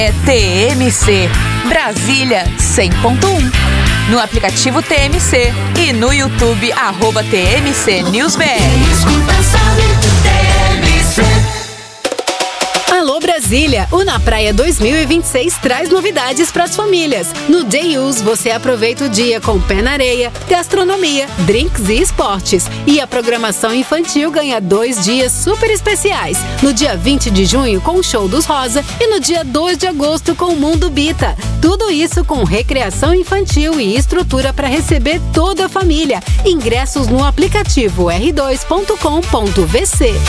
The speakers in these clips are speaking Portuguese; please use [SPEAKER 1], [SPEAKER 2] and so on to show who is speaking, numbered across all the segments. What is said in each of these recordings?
[SPEAKER 1] É TMC, Brasília 100.1. No aplicativo TMC e no YouTube, @TMC News BR.
[SPEAKER 2] Alô Brasília, o Na Praia 2026 traz novidades para as famílias. No Day Use você aproveita o dia com pé na areia, gastronomia, drinks e esportes. E a programação infantil ganha 2 dias super especiais. No dia 20 de junho com o Show dos Rosa e no dia 2 de agosto com o Mundo Bita. Tudo isso com recreação infantil e estrutura para receber toda a família. Ingressos no aplicativo r2.com.vc.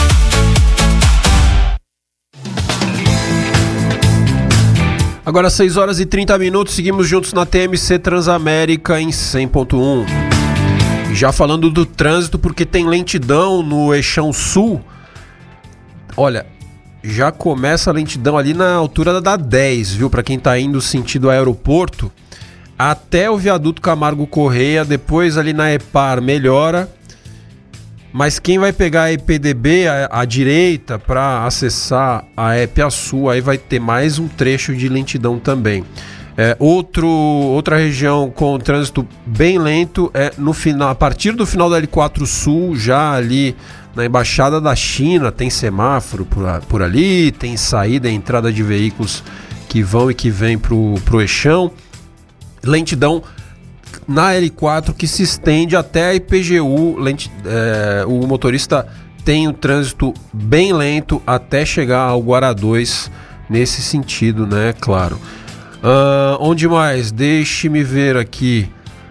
[SPEAKER 3] Agora 6 horas e 30 minutos, seguimos juntos na TMC Transamérica em 100.1. Já falando do trânsito, porque tem lentidão no Eixão Sul. Olha, já começa a lentidão ali na altura da 10, viu? Para quem tá indo sentido aeroporto, até o viaduto Camargo Correia, depois ali na EPAR melhora. Mas quem vai pegar a EPDB à direita para acessar a EPASul, aí vai ter mais um trecho de lentidão também. Outra região com trânsito bem lento é no final, a partir do final da L4 Sul, já ali na Embaixada da China, tem semáforo por ali, tem saída e entrada de veículos que vão e que vêm pro Eixão. Lentidão na L4 que se estende até a IPGU. O motorista tem um trânsito bem lento até chegar ao Guará 2 nesse sentido, né? Claro. Onde mais? Deixe-me ver aqui.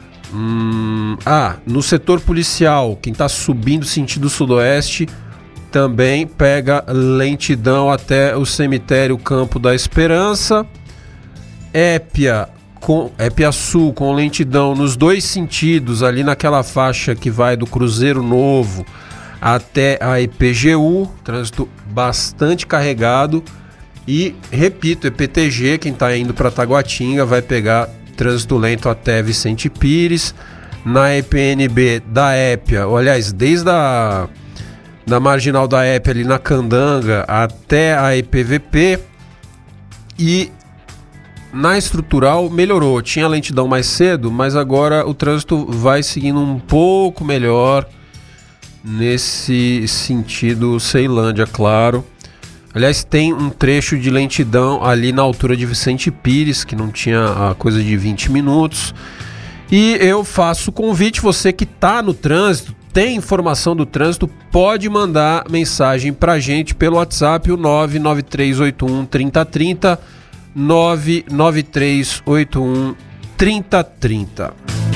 [SPEAKER 3] No setor policial, quem está subindo sentido sudoeste também pega lentidão até o cemitério Campo da Esperança. EPASul com lentidão nos 2 sentidos, ali naquela faixa que vai do Cruzeiro Novo até a IPGU, trânsito bastante carregado. E, repito, EPTG, quem está indo para Taguatinga, vai pegar trânsito lento até Vicente Pires. Na EPNB da Épia, aliás, desde da marginal da Épia ali na Candanga até a IPVP. E na estrutural melhorou, tinha lentidão mais cedo, mas agora o trânsito vai seguindo um pouco melhor nesse sentido Ceilândia, claro. Aliás, tem um trecho de lentidão ali na altura de Vicente Pires, que não tinha a coisa de 20 minutos. E eu faço o convite, você que está no trânsito, tem informação do trânsito, pode mandar mensagem pra gente pelo WhatsApp, o 99381 3030, 99381 3030.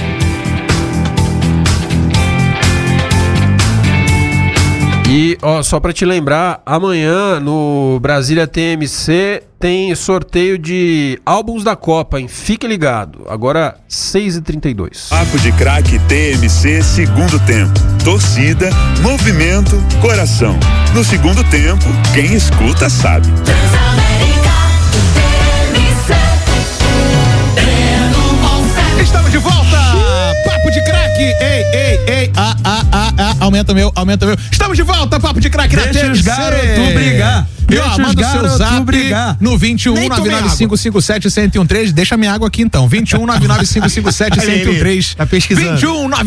[SPEAKER 3] E só para te lembrar, amanhã no Brasília TMC tem sorteio de álbuns da Copa, hein? Fique ligado, agora 6h32.
[SPEAKER 4] Papo de Craque TMC segundo tempo. Torcida, movimento, coração. No segundo tempo, quem escuta sabe.
[SPEAKER 5] Estamos de volta! Papo de Craque! Ei! Aumenta o meu. Estamos de volta, Papo de Craque na TMC.
[SPEAKER 6] Deixa os garotos brigar.
[SPEAKER 5] Manda o seu zap no 21-99557-1013. Deixa minha água aqui então. 21-99557-1013.
[SPEAKER 6] Tá pesquisando.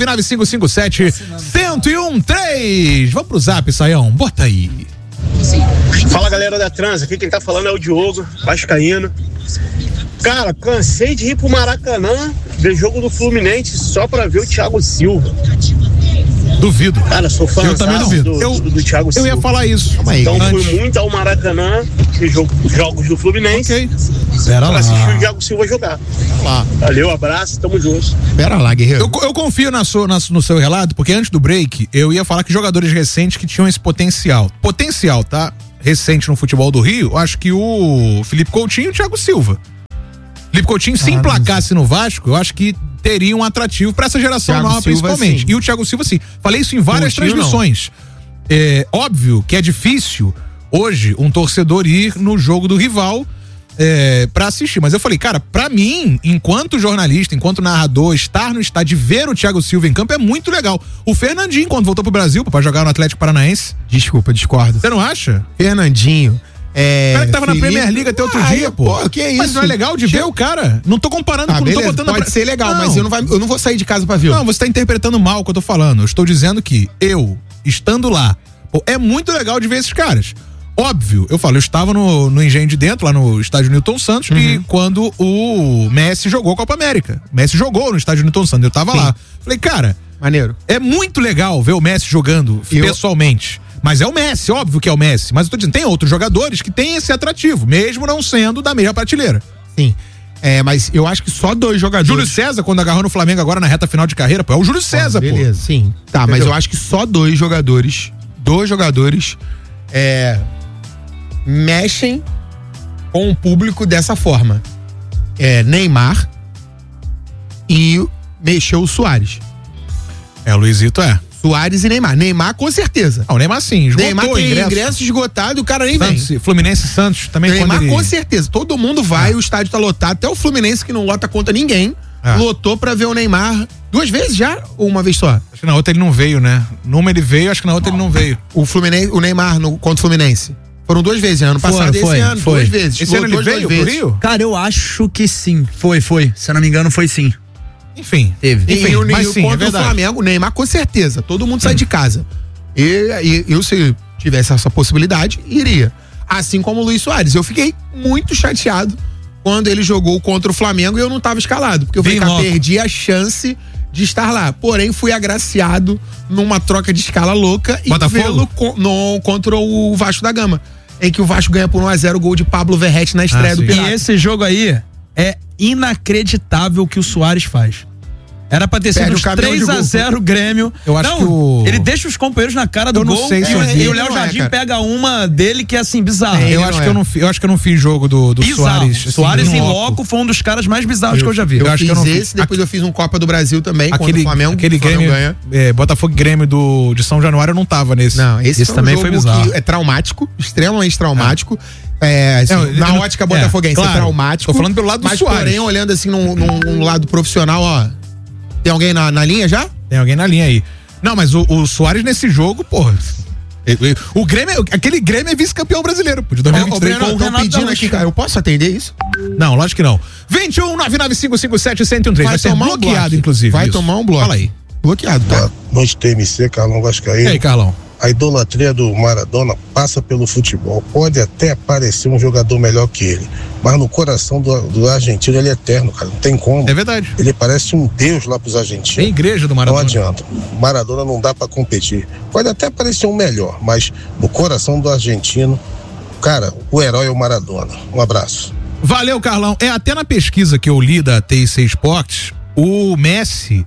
[SPEAKER 5] 21-99557-1013. Vamos pro zap, Saião. Bota aí.
[SPEAKER 7] Fala, galera da Trans. Aqui quem tá falando é o Diogo, vascaíno. Cara, cansei de ir pro Maracanã ver jogo do Fluminense só pra ver o Thiago Silva.
[SPEAKER 5] Duvido.
[SPEAKER 7] Cara, sou fã.
[SPEAKER 5] Eu também duvido.
[SPEAKER 7] Do Thiago Silva.
[SPEAKER 5] Eu ia falar isso.
[SPEAKER 7] Então fui muito ao Maracanã ver jogos do Fluminense.
[SPEAKER 5] Ok. Pera
[SPEAKER 7] pra
[SPEAKER 5] lá.
[SPEAKER 7] assistir o Thiago Silva jogar. Valeu, abraço, tamo junto.
[SPEAKER 5] Pera lá, guerreiro. Eu confio no seu relato, porque antes do break eu ia falar que jogadores recentes que tinham esse potencial. Potencial, tá? Recente no futebol do Rio, acho que o Felipe Coutinho e o Thiago Silva. Felipe Coutinho, se emplacasse no Vasco, eu acho que teria um atrativo pra essa geração
[SPEAKER 6] Thiago
[SPEAKER 5] nova,
[SPEAKER 6] Silva,
[SPEAKER 5] principalmente.
[SPEAKER 6] sim.
[SPEAKER 5] E o Thiago Silva, sim. Falei isso em várias
[SPEAKER 6] Coutinho,
[SPEAKER 5] transmissões. É óbvio que é difícil hoje um torcedor ir no jogo do rival pra assistir. Mas eu falei, cara, pra mim, enquanto jornalista, enquanto narrador, estar no estádio e ver o Thiago Silva em campo é muito legal. O Fernandinho, quando voltou pro Brasil pra jogar no Atlético Paranaense.
[SPEAKER 6] Desculpa, discordo.
[SPEAKER 5] Você não acha?
[SPEAKER 6] Fernandinho
[SPEAKER 5] O cara que tava na Premier League até outro dia, pô.
[SPEAKER 8] Que é isso?
[SPEAKER 5] Mas não é legal de ver o cara? Não tô comparando com...
[SPEAKER 8] Beleza,
[SPEAKER 5] não tô botando
[SPEAKER 8] pode ser legal, mas eu não vou sair de casa pra ver.
[SPEAKER 5] Não, você tá interpretando mal o que eu tô falando. Eu estou dizendo que eu, estando lá, pô, é muito legal de ver esses caras. Óbvio, eu estava no Engenho de Dentro, lá no estádio Newton Santos, e quando o Messi jogou a Copa América. O Messi jogou no estádio Newton Santos, eu tava lá. Falei, cara,
[SPEAKER 8] maneiro.
[SPEAKER 5] É muito legal ver o Messi jogando pessoalmente. Mas é o Messi, óbvio que é o Messi. Mas eu tô dizendo, tem outros jogadores que têm esse atrativo, mesmo não sendo da mesma prateleira.
[SPEAKER 8] Sim. Mas eu acho que só 2 jogadores.
[SPEAKER 5] Júlio César, quando agarrou no Flamengo agora na reta final de carreira, pô, é o Júlio César,
[SPEAKER 8] beleza,
[SPEAKER 5] pô.
[SPEAKER 8] Beleza, sim. Tá, entendeu? Mas eu acho que só 2 jogadores mexem com o público dessa forma. Neymar e mexeu o Suárez.
[SPEAKER 5] O Luizito
[SPEAKER 8] Suárez e Neymar. Neymar com certeza.
[SPEAKER 5] O Neymar sim, esgotou.
[SPEAKER 8] Neymar tem ingresso esgotado e o cara nem
[SPEAKER 5] Santos,
[SPEAKER 8] vem.
[SPEAKER 5] Fluminense e Santos também.
[SPEAKER 8] Neymar com certeza. Todo mundo vai, o estádio tá lotado. Até o Fluminense, que não lota contra ninguém, lotou pra ver o Neymar 2 vezes já ou uma vez só?
[SPEAKER 5] Acho que na outra ele não veio, né? Numa ele veio, acho que na outra ele não veio.
[SPEAKER 8] O Neymar contra o Fluminense. Foram 2 vezes, ano passado e esse ano, 2 vezes.
[SPEAKER 5] Esse ano ele veio pro Rio?
[SPEAKER 6] Cara, eu acho que sim. Foi. Se eu não me engano, foi sim.
[SPEAKER 5] Enfim.
[SPEAKER 6] Teve.
[SPEAKER 8] Enfim, mas sim, contra o Flamengo, o Neymar com certeza. Todo mundo sai de casa. E eu, se tivesse essa possibilidade, iria. Assim como o Luiz Soares. Eu fiquei muito chateado quando ele jogou contra o Flamengo e eu não estava escalado. Porque eu falei, perdi a chance de estar lá. Porém, fui agraciado numa troca de escala louca e vê-lo contra o Vasco da Gama. Em que o Vasco ganha por 1-0 o gol de Pablo Verrete na estreia do Pirata.
[SPEAKER 6] E esse jogo aí é inacreditável o que o Suárez faz. Era pra ter sido 3-0 o Grêmio.
[SPEAKER 5] Eu acho que
[SPEAKER 6] ele deixa os companheiros na cara do gol
[SPEAKER 5] sei se
[SPEAKER 6] e o Léo Jardim pega uma dele que é assim, bizarra.
[SPEAKER 5] Eu acho que eu não fiz jogo do Suárez.
[SPEAKER 6] Suárez em loco foi um dos caras mais bizarros que eu já vi.
[SPEAKER 8] Eu acho que eu não fiz. Depois eu fiz um Copa do Brasil também contra o Flamengo.
[SPEAKER 5] Aquele Grêmio, Botafogo Grêmio de São Januário eu não tava nesse.
[SPEAKER 8] Não, esse também foi bizarro. É traumático, extremamente traumático. Na ótica botafoguense é traumático.
[SPEAKER 5] Tô falando pelo lado do Suárez.
[SPEAKER 8] Porém, olhando assim num lado profissional, ó. Tem alguém na linha já?
[SPEAKER 5] Tem alguém na linha aí. Não, mas o Suárez nesse jogo, porra. O Grêmio, aquele Grêmio é vice-campeão brasileiro, pô, de 2023.
[SPEAKER 8] Estão pedindo aqui, cara. Eu posso atender isso?
[SPEAKER 5] Não, lógico que não. 21-99557-1013. Vai ser bloqueado, inclusive.
[SPEAKER 8] Vai tomar um bloco.
[SPEAKER 5] Fala aí.
[SPEAKER 8] Bloqueado, tá?
[SPEAKER 9] Boa noite, TMC, Carlão Vascaíno.
[SPEAKER 5] E aí, Carlão?
[SPEAKER 9] A idolatria do Maradona passa pelo futebol. Pode até parecer um jogador melhor que ele, mas no coração do argentino ele é eterno, cara. Não tem como.
[SPEAKER 5] É verdade.
[SPEAKER 9] Ele parece um deus lá pros argentinos.
[SPEAKER 5] Tem igreja do Maradona.
[SPEAKER 9] Não adianta. Maradona não dá pra competir. Pode até parecer um melhor, mas no coração do argentino, cara, o herói é o Maradona. Um abraço.
[SPEAKER 5] Valeu, Carlão. Até na pesquisa que eu li da TIC Esportes, o Messi,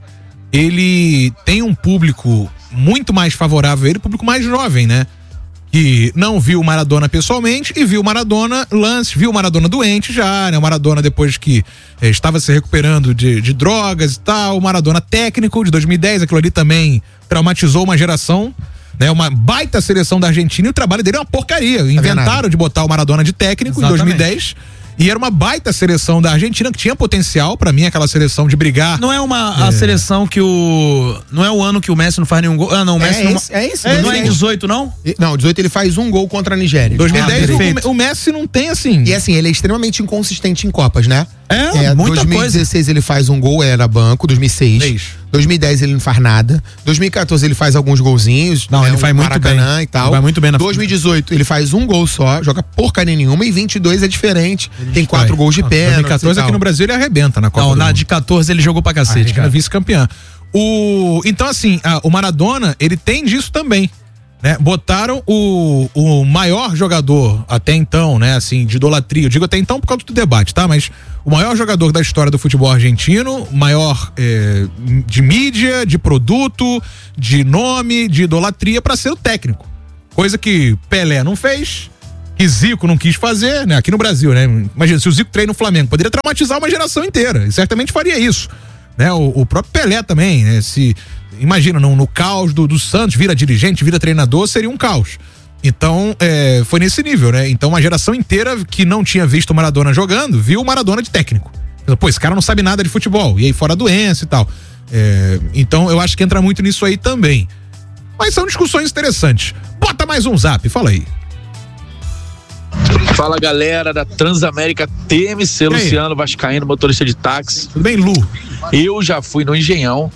[SPEAKER 5] ele tem um público muito mais favorável a ele, público mais jovem, né? Que não viu o Maradona pessoalmente e viu o Maradona viu o Maradona doente já, né? O Maradona depois que estava se recuperando de drogas e tal, o Maradona técnico de 2010, aquilo ali também traumatizou uma geração, né? Uma baita seleção da Argentina e o trabalho dele é uma porcaria. Inventaram de botar o Maradona de técnico. Exatamente. Em 2010. E era uma baita seleção da Argentina que tinha potencial, pra mim, aquela seleção de brigar.
[SPEAKER 6] Não é a seleção que não é o ano que o Messi não faz nenhum gol. Ah, não, o Messi não é em 18, não?
[SPEAKER 8] Não, 18 ele faz um gol contra a Nigéria.
[SPEAKER 5] 2010 o Messi não tem assim.
[SPEAKER 8] E assim, ele é extremamente inconsistente em Copas, né?
[SPEAKER 6] Muita
[SPEAKER 8] 2016
[SPEAKER 6] coisa.
[SPEAKER 8] Ele faz um gol, era banco, 2006. 2010 ele não faz nada. 2014 ele faz alguns golzinhos.
[SPEAKER 5] Não, ele faz muito bem.
[SPEAKER 8] E tal.
[SPEAKER 5] Ele vai muito bem na
[SPEAKER 8] 2018 ele faz um gol só, joga porcaria nenhuma. E 22 é diferente. Tem 4 gols de pênalti.
[SPEAKER 5] 2014 aqui no Brasil ele arrebenta na Copa.
[SPEAKER 6] Não, na de 14 ele jogou pra cacete, cara.
[SPEAKER 5] Vice-campeão. Então assim, o Maradona, ele tem disso também, né? Botaram o maior jogador até então, né, assim, de idolatria, eu digo até então por causa do debate, tá? Mas o maior jogador da história do futebol argentino, maior de mídia, de produto, de nome, de idolatria, pra ser o técnico. Coisa que Pelé não fez, que Zico não quis fazer, né? Aqui no Brasil, né? Imagina, se o Zico treina no Flamengo, poderia traumatizar uma geração inteira, e certamente faria isso, né? O próprio Pelé também, né? Imagina, no caos do Santos, vira dirigente, vira treinador, seria um caos. Então, foi nesse nível, né? Então, uma geração inteira que não tinha visto o Maradona jogando, viu o Maradona de técnico. Pô, esse cara não sabe nada de futebol, e aí fora a doença e tal. Então, eu acho que entra muito nisso aí também. Mas são discussões interessantes. Bota mais um zap, fala aí.
[SPEAKER 10] Fala, galera da Transamérica TMC, Luciano Vascaíno, motorista de táxi.
[SPEAKER 5] Tudo bem, Lu?
[SPEAKER 10] Eu já fui no Engenhão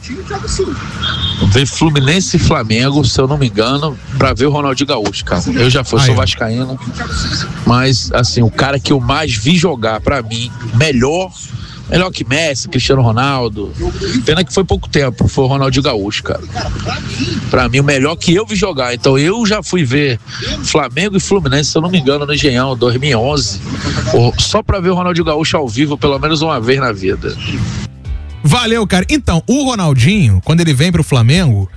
[SPEAKER 10] ver Fluminense e Flamengo, se eu não me engano, pra ver o Ronaldinho Gaúcho, cara. Eu já fui, sou vascaíno, mas, assim, o cara que eu mais vi jogar, pra mim, melhor que Messi, Cristiano Ronaldo, pena que foi pouco tempo, foi o Ronaldinho Gaúcho, cara. Pra mim, o melhor que eu vi jogar. Então, eu já fui ver Flamengo e Fluminense, se eu não me engano, no Engenhão, 2011, só pra ver o Ronaldinho Gaúcho ao vivo, pelo menos uma vez na vida.
[SPEAKER 5] Valeu, cara. Então, o Ronaldinho, quando ele vem pro Flamengo,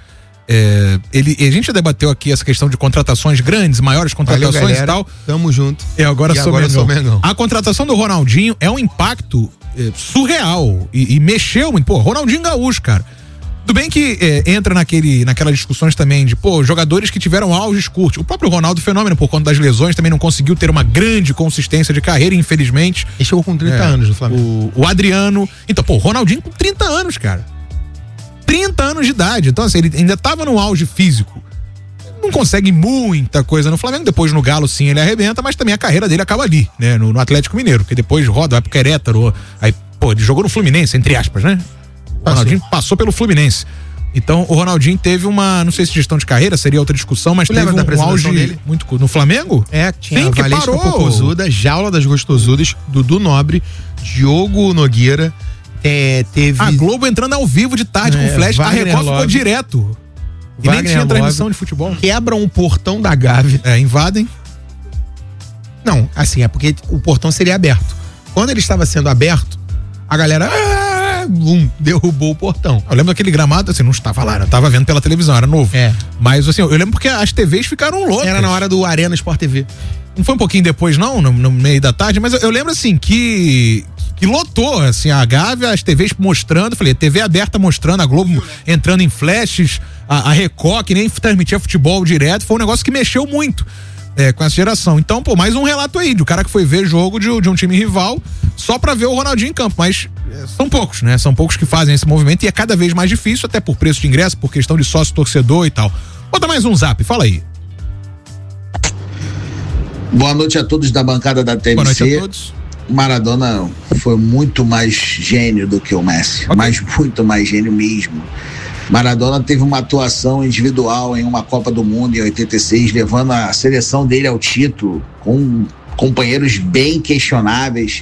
[SPEAKER 5] a gente debateu aqui essa questão de contratações grandes, maiores contratações. Valeu, galera, e tal.
[SPEAKER 8] Tamo junto.
[SPEAKER 5] Agora sou Mengão. A contratação do Ronaldinho é um impacto surreal e mexeu muito. Pô, Ronaldinho Gaúcho, cara. Tudo bem que entra naquelas discussões também de, jogadores que tiveram auges curtos. O próprio Ronaldo Fenômeno, por conta das lesões, também não conseguiu ter uma grande consistência de carreira, infelizmente.
[SPEAKER 8] Ele chegou com 30 anos no Flamengo.
[SPEAKER 5] O Adriano. Então, Ronaldinho com 30 anos, cara. 30 anos de idade. Então, assim, ele ainda tava no auge físico. Não consegue muita coisa no Flamengo. Depois no Galo, sim, ele arrebenta, mas também a carreira dele acaba ali, né? No Atlético Mineiro, porque depois roda, vai pro Querétaro. Aí, ele jogou no Fluminense, entre aspas, né? O Ronaldinho passou pelo Fluminense. Então, o Ronaldinho teve não sei se gestão de carreira, seria outra discussão, mas teve um auge dele muito no Flamengo?
[SPEAKER 8] Tinha a Valesca Popozuda, Jaula das Gostosudas, Dudu Nobre, Diogo Nogueira, teve...
[SPEAKER 5] A Globo entrando ao vivo de tarde com flash, a Record ficou direto. E nem tinha transmissão de futebol.
[SPEAKER 8] Quebram o portão da Gávea.
[SPEAKER 5] Invadem.
[SPEAKER 8] Não, assim, é porque o portão seria aberto. Quando ele estava sendo aberto, a galera derrubou o portão.
[SPEAKER 5] Eu lembro daquele gramado, assim, não estava lá, eu estava vendo pela televisão, era novo. Mas assim, eu lembro porque as TVs ficaram loucas.
[SPEAKER 8] Era na hora do Arena Sport TV.
[SPEAKER 5] Não foi um pouquinho depois, não, no meio da tarde, mas eu lembro assim que lotou, assim, a Gávea, as TVs mostrando, falei, TV aberta mostrando, a Globo entrando em flashes, a Record, que nem transmitia futebol direto, foi um negócio que mexeu muito com essa geração. Então, mais um relato aí, de um cara que foi ver jogo de um time rival só pra ver o Ronaldinho em campo, mas são poucos, né? São poucos que fazem esse movimento e é cada vez mais difícil, até por preço de ingresso, por questão de sócio-torcedor e tal. Bota mais um zap, fala aí.
[SPEAKER 11] Boa noite a todos da bancada da TMC.
[SPEAKER 5] Boa noite a todos.
[SPEAKER 11] Maradona foi muito mais gênio do que o Messi, mas muito mais gênio mesmo. Maradona teve uma atuação individual em uma Copa do Mundo em 86, levando a seleção dele ao título, com companheiros bem questionáveis.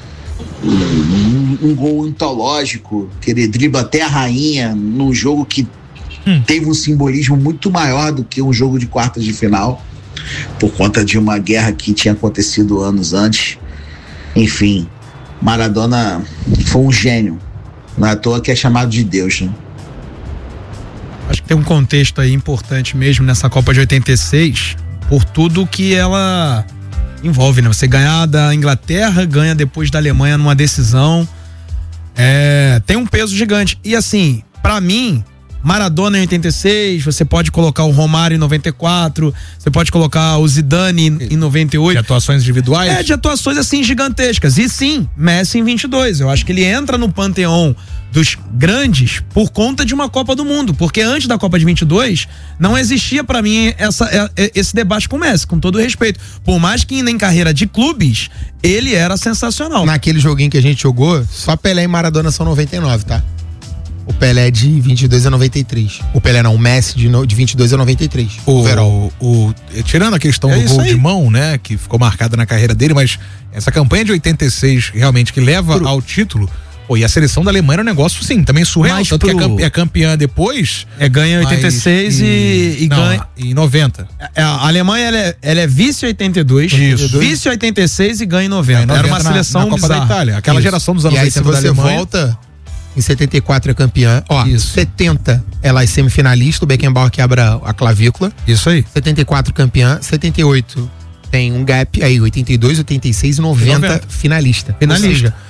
[SPEAKER 11] Um gol antológico, que ele dribla até a rainha num jogo que teve um simbolismo muito maior do que um jogo de quartas de final, por conta de uma guerra que tinha acontecido anos antes. Enfim, Maradona foi um gênio, não é à toa que é chamado de Deus, né?
[SPEAKER 6] Acho que tem um contexto aí importante mesmo nessa Copa de 86, por tudo que ela envolve, né? Você ganhar da Inglaterra, ganha depois da Alemanha numa decisão, tem um peso gigante. E assim, pra mim, Maradona em 86, você pode colocar o Romário em 94, você pode colocar o Zidane em 98.
[SPEAKER 5] De atuações individuais?
[SPEAKER 6] De atuações assim gigantescas. E sim, Messi em 22. Eu acho que ele entra no panteão dos grandes por conta de uma Copa do Mundo, porque antes da Copa de 22 não existia pra mim esse debate com o Messi, com todo o respeito. Por mais que ainda em carreira de clubes, ele era sensacional.
[SPEAKER 8] Naquele joguinho que a gente jogou, só Pelé e Maradona são 99, tá? O Pelé é de 22 a 93. O Pelé não, o Messi de 22 a 93.
[SPEAKER 5] Tirando a questão do gol de mão, né, que ficou marcada na carreira dele, mas essa campanha de 86 realmente que leva ao título. E a seleção da Alemanha era um negócio, sim, também surreal. Tanto que é campeã depois.
[SPEAKER 6] Ganha em 86 e ganha.
[SPEAKER 5] Em 90.
[SPEAKER 6] A Alemanha ela é vice 82, vice 86 e ganha em 90. Era uma seleção
[SPEAKER 5] na Copa da Itália. Aquela geração dos anos 80 da Alemanha.
[SPEAKER 8] Você volta, em 74 é campeã. 70 ela é semifinalista, o Beckenbauer quebra a clavícula.
[SPEAKER 5] Isso aí.
[SPEAKER 8] 74 campeã, 78 tem um gap, aí 82, 86 e 90 finalista.
[SPEAKER 5] Finalista.
[SPEAKER 8] Ou seja,